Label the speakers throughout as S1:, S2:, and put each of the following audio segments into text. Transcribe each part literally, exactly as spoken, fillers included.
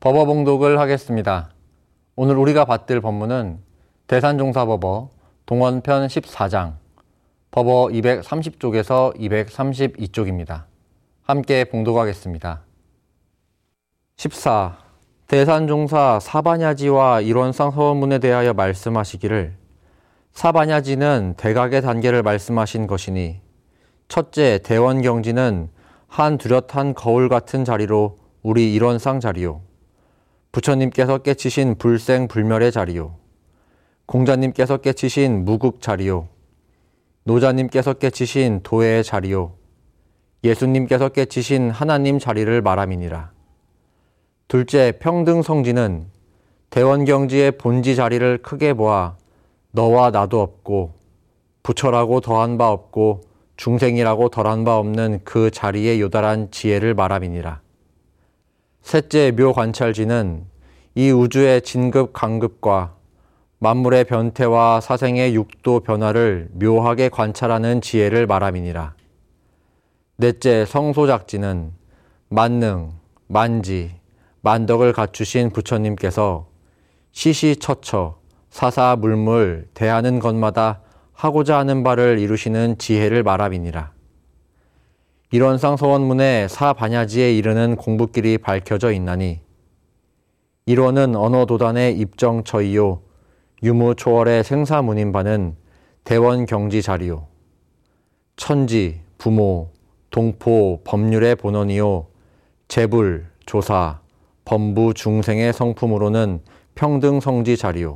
S1: 법어봉독을 하겠습니다. 오늘 우리가 받들 법문은 대산종사법어 동원편 십사 장 법어 이백삼십 쪽에서 이백삼십이 쪽입니다. 함께 봉독하겠습니다. 십사. 대산종사 사반야지와 일원상 서원문에 대하여 말씀하시기를 사반야지는 대각의 단계를 말씀하신 것이니 첫째 대원경지는 한 뚜렷한 거울 같은 자리로 우리 일원상 자리요. 부처님께서 깨치신 불생불멸의 자리요. 공자님께서 깨치신 무국 자리요. 노자님께서 깨치신 도의 자리요. 예수님께서 깨치신 하나님 자리를 말함이니라. 둘째 평등성지는 대원경지의 본지 자리를 크게 보아 너와 나도 없고 부처라고 더한 바 없고 중생이라고 덜한 바 없는 그 자리에 요달한 지혜를 말함이니라. 셋째 묘관찰지는 이 우주의 진급 강급과 만물의 변태와 사생의 육도 변화를 묘하게 관찰하는 지혜를 말함이니라. 넷째 성소작지는 만능, 만지, 만덕을 갖추신 부처님께서 시시처처, 사사물물, 대하는 것마다 하고자 하는 바를 이루시는 지혜를 말함이니라. 일원상 서원문에 사반야지에 이르는 공부길이 밝혀져 있나니 일원은 언어도단의 입정처이요 유무초월의 생사문인바는 대원경지 자리요. 천지, 부모, 동포, 법률의 본원이요 재불, 조사, 범부 중생의 성품으로는 평등성지 자리요.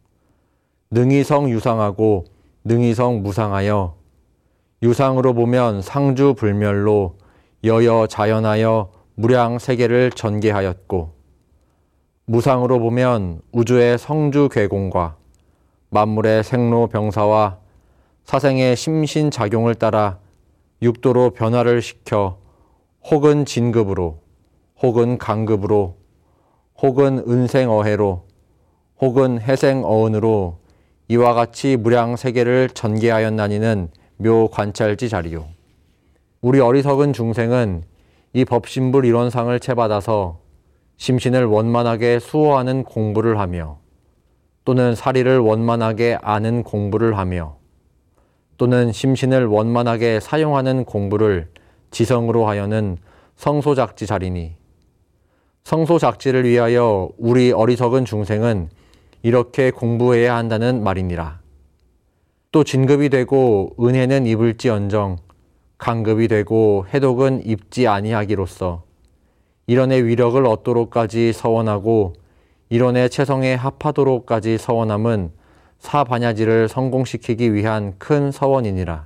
S1: 능이성 유상하고 능이성 무상하여 유상으로 보면 상주불멸로 여여 자연하여 무량 세계를 전개하였고 무상으로 보면 우주의 성주괴공과 만물의 생로병사와 사생의 심신작용을 따라 육도로 변화를 시켜 혹은 진급으로 혹은 강급으로 혹은 은생어해로 혹은 해생어은으로 이와 같이 무량 세계를 전개하였나니는 묘관찰지 자리요. 우리 어리석은 중생은 이 법신불 일원상을 채받아서 심신을 원만하게 수호하는 공부를 하며 또는 사리를 원만하게 아는 공부를 하며 또는 심신을 원만하게 사용하는 공부를 지성으로 하여는 성소작지 자리니 성소작지를 위하여 우리 어리석은 중생은 이렇게 공부해야 한다는 말이니라. 또 진급이 되고 은혜는 입을지언정 강급이 되고 해독은 입지 아니하기로써 일원의 위력을 얻도록까지 서원하고 일원의 체성에 합하도록까지 서원함은 사반야지를 성공시키기 위한 큰 서원이니라.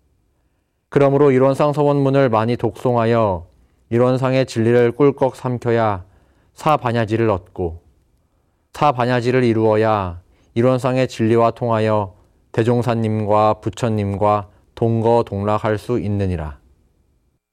S1: 그러므로 일원상 서원문을 많이 독송하여 일원상의 진리를 꿀꺽 삼켜야 사반야지를 얻고 사반야지를 이루어야 일원상의 진리와 통하여 대종사님과 부처님과 동거동락할 수 있느니라.